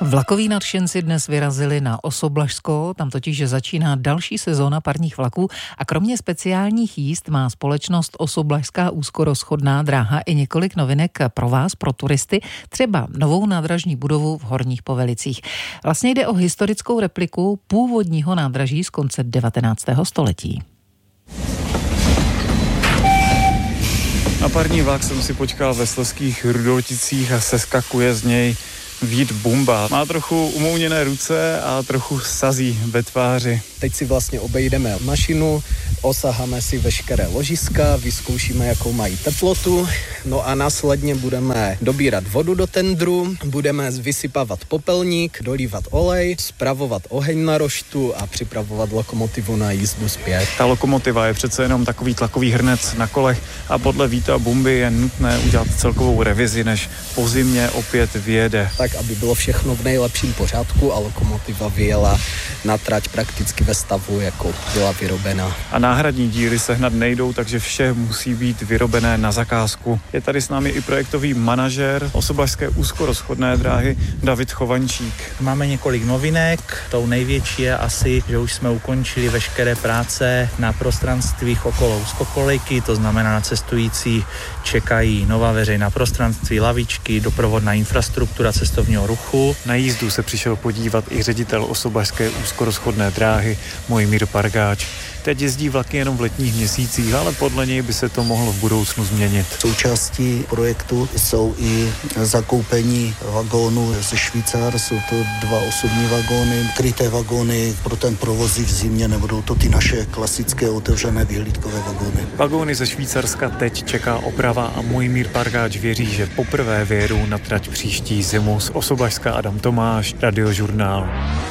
Vlakoví nadšenci dnes vyrazili na Osoblažsko, tam totiž začíná další sezóna parních vlaků a kromě speciálních jízd má společnost Osoblažská úzkorozchodná dráha i několik novinek pro vás, pro turisty, třeba novou nádražní budovu v Horních Povelicích. Vlastně jde o historickou repliku původního nádraží z konce 19. století. Na parní vlak jsem si počkal ve Slezských Rudolticích a seskakuje z něj Vít Bumba. Má trochu umouněné ruce a trochu sazí ve tváři. Teď si vlastně obejdeme mašinu, osaháme si veškeré ložiska, vyzkoušíme, jakou mají teplotu, no a následně budeme dobírat vodu do tendru, budeme vysypávat popelník, dolívat olej, spravovat oheň na roštu a připravovat lokomotivu na jízdu zpět. Ta lokomotiva je přece jenom takový tlakový hrnec na kolech a podle Víta Bumby je nutné udělat celkovou revizi, než po zimě opět vyjede. Tak, aby bylo všechno v nejlepším pořádku a lokomotiva vyjela na trať prakticky ve stavu, jako byla vyrobená. A náhradní díly sehnat nejdou, takže vše musí být vyrobené na zakázku. Je tady s námi i projektový manažer Osoblažské úzkorozchodné dráhy David Chovančík. Máme několik novinek, tou největší je asi, že už jsme ukončili veškeré práce na prostranstvích okolo úzkokolejky, to znamená na cestující čekají nová veřejná prostranství, lavičky, doprovodná infrastruktura cestovního ruchu. Na jízdu se přišel podívat i ředitel Osoblažské úzkorozchodné dráhy Mojmír Pargáč. Teď jezdí vlaky jenom v letních měsících, ale podle něj by se to mohlo v budoucnu změnit. Součástí projektu jsou i zakoupení vagónů ze Švýcar, jsou to 2 osobní vagóny, kryté vagóny pro ten provozy v zimě, nebudou to ty naše klasické otevřené vyhlídkové vagóny. Vagóny ze Švýcarska teď čeká oprava a Mojmír Pargáč věří, že poprvé vyjedou na trať příští zimu. Z Osoblažska Adam Tomáš, Radiožurnál.